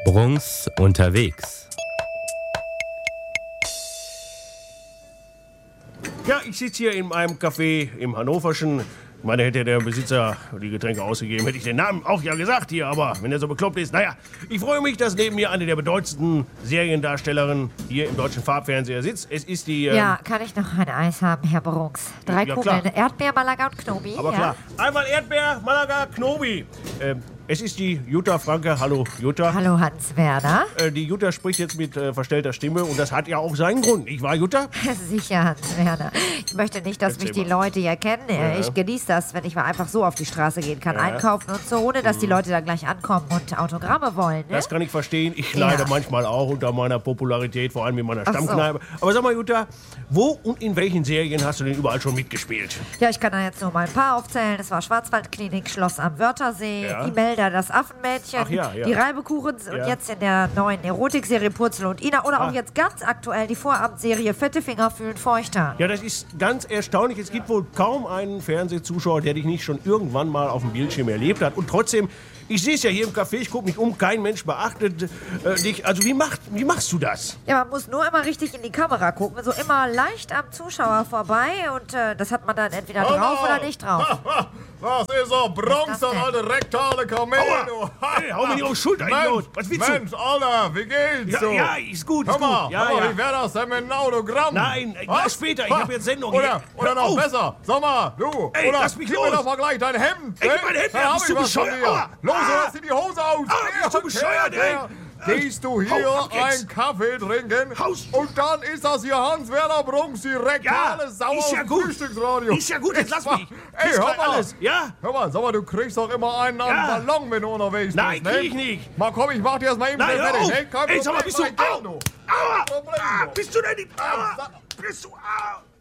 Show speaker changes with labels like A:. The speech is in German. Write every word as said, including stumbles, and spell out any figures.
A: Bruns unterwegs.
B: Ja, ich sitze hier in meinem Café im Hannoverschen. Ich meine, hätte der Besitzer die Getränke ausgegeben, hätte ich den Namen auch ja gesagt hier. Aber wenn er so bekloppt ist, naja, ich freue mich, dass neben mir eine der bedeutendsten Seriendarstellerinnen hier im deutschen Farbfernseher sitzt. Es ist die... Ähm,
C: Ja, kann ich noch ein Eis haben, Herr Brunks? Drei
B: Ja,
C: Kugeln,
B: klar.
C: Erdbeer, Malaga und Knobi.
B: aber
C: ja.
B: klar, einmal Erdbeer, Malaga, Knobi. Ähm, es ist die Jutta Franke. Hallo, Jutta.
C: Hallo, Hans-Werner.
B: Äh, die Jutta spricht jetzt mit äh, verstellter Stimme und das hat ja auch seinen Grund, nicht wahr, Jutta?
C: Sicher, Hans-Werner. Ich möchte nicht, dass
B: Erzähl
C: mich die
B: mal.
C: Leute hier kennen.
B: Ja.
C: Ich genieße das, wenn ich mal einfach so auf die Straße gehen kann,
B: Ja.
C: einkaufen und so, ohne dass die Leute dann gleich ankommen und Autogramme wollen. Ne?
B: Das kann ich verstehen. Ich
C: Ja.
B: leide manchmal auch unter meiner Popularität, vor allem in meiner
C: Ach so.
B: Stammkneipe. Aber sag mal, Jutta, wo und in welchen Serien hast du denn überall schon mitgespielt?
C: Ja, ich kann da jetzt nur mal ein paar aufzählen. Das war Schwarzwaldklinik, Schloss am Wörthersee,
B: Ja.
C: Imelda, das Affenmädchen,
B: Ach ja, ja.
C: die Reibekuchen
B: Ja.
C: und jetzt in der neuen Erotikserie Purzel und Ina oder
B: Ah.
C: auch jetzt ganz aktuell die Vorabendserie Fette Finger fühlen feuchter.
B: Ja, das ist ganz erstaunlich. Es gibt wohl kaum einen Fernsehzuschauer, der dich nicht schon irgendwann mal auf dem Bildschirm erlebt hat. Und trotzdem, ich sehe es ja hier im Café, ich gucke mich um, kein Mensch beachtet äh, dich. Also wie, macht, wie machst du das?
C: Ja, man muss nur immer richtig in die Kamera gucken, so immer leicht am Zuschauer vorbei und äh, das hat man dann entweder drauf oder nicht drauf.
D: Das ist so Bronx,
C: Was
D: das
C: denn?
D: alte rektale Kamel,
B: Aua!
D: du.
B: Hey, hau mir nicht auf die Schulter,
D: Mensch,
B: Idiot! Was willst du?
D: Mensch, Alter, wie geht's
B: Ja,
D: so?
B: ja, ist gut, ist
D: Hör mal,
B: gut. Ja,
D: hör mal,
B: ja.
D: wie wär das denn mit einem Autogramm?
B: Nein, äh,
D: Was?
B: na, später, ich
D: Ha,
B: hab jetzt Sendung
D: Oder,
B: hier.
D: oder
B: Hör
D: noch
B: auf.
D: besser, sag mal, du,
B: Ey,
D: oder
B: lass mich
D: gib
B: los.
D: mir doch mal gleich dein Hemd.
B: Ey,
D: ne?
B: gib mein Hemd
D: Dann
B: her,
D: hab
B: bist
D: ich
B: du
D: was von
B: bescheuert?
D: dir.
B: Aua.
D: Los,
B: Ah.
D: lass dir die Hose aus.
B: Ah, bist du bescheuert, ey?
D: Gehst du hier
B: Hau ab jetzt.
D: einen Kaffee trinken
B: Haus.
D: und dann ist das hier Hans-Werner Brunks, die rektale
B: Ja,
D: Sau
B: ist
D: aus
B: ja
D: dem
B: gut.
D: Frühstücksradio.
B: Ist ja gut, jetzt lass mich.
D: Ey,
B: Kriegst
D: hör
B: gleich
D: mal.
B: alles, ja?
D: Hör mal, sag mal, du kriegst doch immer einen an
B: Ja.
D: den Ballon, wenn du unterwegs
B: Nein,
D: bist, ne?
B: krieg ich nicht.
D: Mal komm, ich mach dir das mal eben
B: Nein,
D: schnell
B: hör
D: fertig,
B: auf.
D: ne? Kein
B: Ey, sag mal,
D: Problem,
B: bist du...
D: mach ich gern,
B: Au!
D: du.
B: Aua!
D: Kein Problem,
B: Ah,
D: du.
B: bist du denn nicht... Aua!
D: sag-
B: Bist du... Aua!